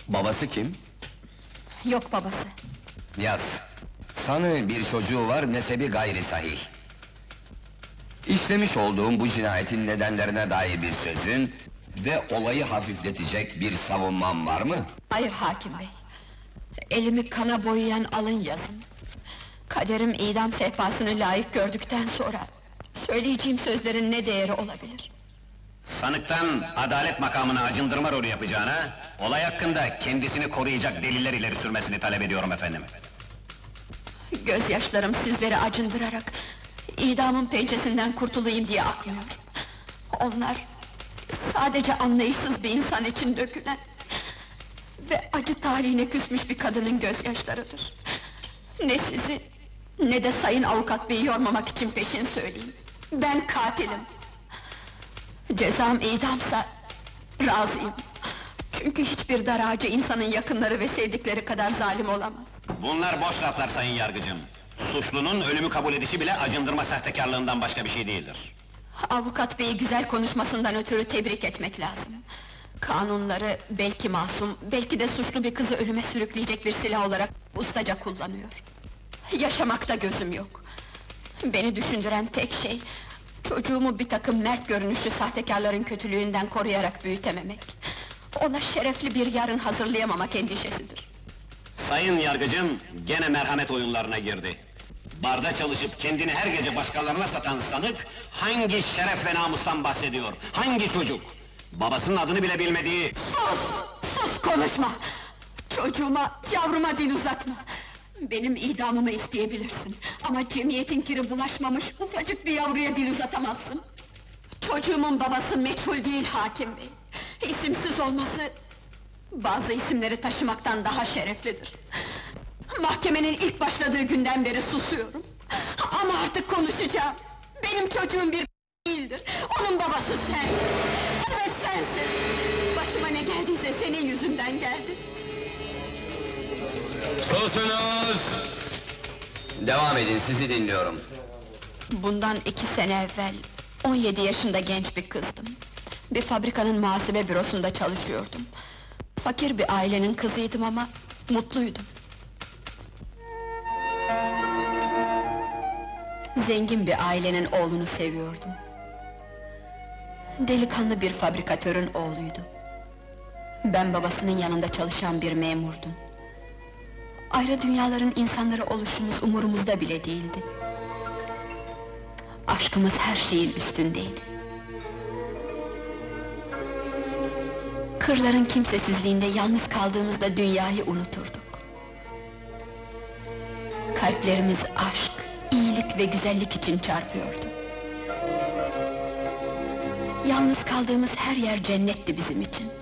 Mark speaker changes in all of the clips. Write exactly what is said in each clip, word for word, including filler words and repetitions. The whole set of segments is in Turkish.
Speaker 1: Babası kim?
Speaker 2: Yok babası.
Speaker 1: Yaz. Sanı bir çocuğu var, nesebi gayri sahih. İşlemiş olduğum bu cinayetin nedenlerine dair bir sözün ve olayı hafifletecek bir savunman var mı?
Speaker 2: Hayır hakim bey. Elimi kana boyayan alın yazım. Kaderim idam sehpasını layık gördükten sonra söyleyeceğim sözlerin ne değeri olabilir?
Speaker 3: Sanıktan adalet makamına acındırma rolü yapacağına, olay hakkında kendisini koruyacak deliller ileri sürmesini talep ediyorum efendim.
Speaker 2: Gözyaşlarım sizleri acındırarak idamın pençesinden kurtulayım diye akmıyor. Onlar sadece anlayışsız bir insan için dökülen ve acı talihine küsmüş bir kadının gözyaşlarıdır. Ne sizi ne de sayın avukat beyi yormamak için peşin söyleyeyim. Ben katilim. Cezam idamsa razıyım. Çünkü hiçbir daracı insanın yakınları ve sevdikleri kadar zalim olamaz.
Speaker 3: Bunlar boş laflar sayın yargıcım. Suçlunun ölümü kabul edişi bile acındırma sahtekarlığından başka bir şey değildir.
Speaker 2: Avukat beyi güzel konuşmasından ötürü tebrik etmek lazım. Kanunları belki masum, belki de suçlu bir kızı ölüme sürükleyecek bir silah olarak ustaca kullanıyor. Yaşamakta gözüm yok. Beni düşündüren tek şey, çocuğumu bir takım mert görünüşlü sahtekarların kötülüğünden koruyarak büyütememek. Ona şerefli bir yarın hazırlayamamak endişesidir.
Speaker 3: Sayın yargıcım, gene merhamet oyunlarına girdi. Barda çalışıp kendini her gece başkalarına satan sanık, hangi şeref ve namustan bahsediyor? Hangi çocuk? Babasının adını bile bilmediği...
Speaker 2: Sus! Sus konuşma! Çocuğuma, yavruma dil uzatma! Benim idamımı isteyebilirsin, ama cemiyetin kiri bulaşmamış ufacık bir yavruya dil uzatamazsın. Çocuğumun babası meçhul değil hakim bey. İsimsiz olması, bazı isimleri taşımaktan daha şereflidir. Mahkemenin ilk başladığı günden beri susuyorum. Ama artık konuşacağım. Benim çocuğum bir değildir, onun babası sen! Evet sensin! Başıma ne geldiyse senin yüzünden geldi.
Speaker 1: Susunuz! Devam edin, sizi dinliyorum.
Speaker 2: Bundan iki sene evvel, on yedi yaşında genç bir kızdım. Bir fabrikanın muhasebe bürosunda çalışıyordum. Fakir bir ailenin kızıydım ama mutluydum. Zengin bir ailenin oğlunu seviyordum. Delikanlı bir fabrikatörün oğluydu. Ben babasının yanında çalışan bir memurdum. Ayrı dünyaların insanları oluşumuz umurumuzda bile değildi. Aşkımız her şeyin üstündeydi. Kırların kimsesizliğinde yalnız kaldığımızda dünyayı unuturduk. Kalplerimiz aşk, iyilik ve güzellik için çarpıyordu. Yalnız kaldığımız her yer cennetti bizim için.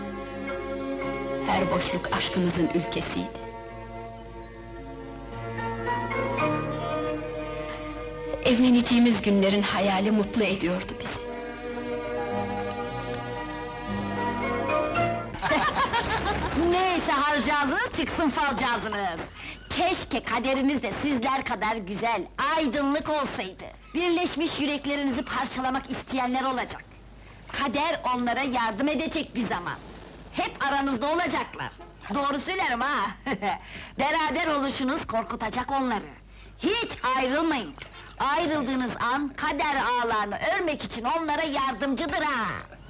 Speaker 2: Her boşluk aşkımızın ülkesiydi. Evleneceğimiz günlerin hayali mutlu ediyordu bizi.
Speaker 4: Neyse halcağızınız çıksın falcağızınız! Keşke kaderiniz de sizler kadar güzel, aydınlık olsaydı! Birleşmiş yüreklerinizi parçalamak isteyenler olacak. Kader onlara yardım edecek bir zaman. Hep aranızda olacaklar. Doğru söylerim ha! Beraber oluşunuz korkutacak onları. Hiç ayrılmayın! Ayrıldığınız an kader ağlarını örmek için onlara yardımcıdır ha!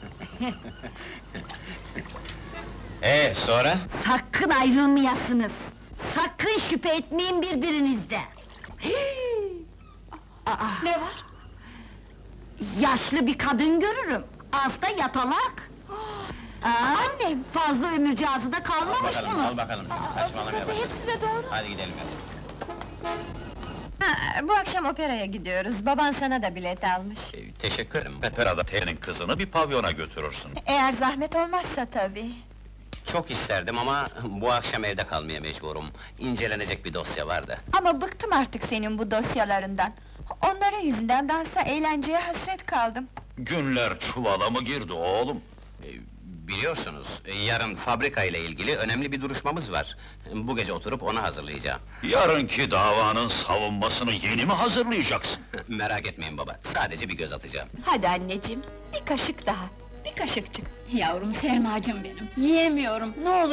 Speaker 3: Ee, sonra?
Speaker 4: Sakın ayrılmayasınız! Sakın şüphe etmeyin birbirinizden! Aa,
Speaker 2: Ne var?
Speaker 4: yaşlı bir kadın görürüm, hasta yatalak! Aa, annem! Fazla ömürcağızı da kalmamış bunun!
Speaker 3: al bakalım, saçmalama ya.
Speaker 2: Hepsi de doğru.
Speaker 3: Hadi gidelim hadi.
Speaker 5: Ha, bu akşam operaya gidiyoruz, baban sana da bilet almış.
Speaker 6: Ee, teşekkür ederim. Operada T'nin kızını bir pavyona götürürsün.
Speaker 5: Eğer zahmet olmazsa tabii.
Speaker 3: Çok isterdim ama bu akşam evde kalmaya mecburum. İncelenecek bir dosya var da.
Speaker 5: Ama bıktım artık senin bu dosyalarından. Onların yüzünden dansa, eğlenceye hasret kaldım.
Speaker 6: Günler çuvala mı girdi oğlum?
Speaker 3: Biliyorsunuz, yarın fabrika ile ilgili önemli bir duruşmamız var. Bu gece oturup onu hazırlayacağım.
Speaker 6: Yarınki davanın savunmasını yeni mi hazırlayacaksın?
Speaker 3: Merak etmeyin baba, sadece bir göz atacağım.
Speaker 2: Hadi anneciğim, bir kaşık daha, bir kaşıkçık.
Speaker 7: Yavrum Selmacığım benim, yiyemiyorum, ne olur